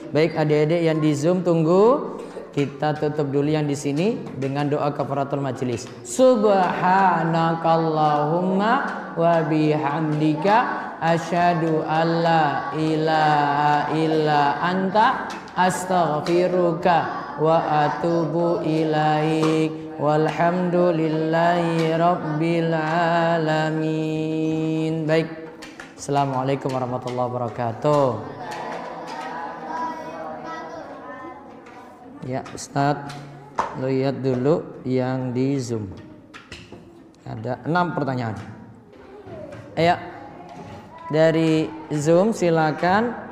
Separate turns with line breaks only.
Baik adik-adik yang di Zoom tunggu. Kita tutup dulu yang di sini dengan doa kafaratul majelis. Subhanakallahumma wa bihamdika asyhadu alla ilaha illa anta astaghfiruka wa atubu ilaik. Walhamdulillahi rabbil alamin. Baik. Assalamualaikum warahmatullahi wabarakatuh. Ya Ustadz, lihat dulu yang di Zoom. Ada 6 pertanyaan. Ayo, dari Zoom silakan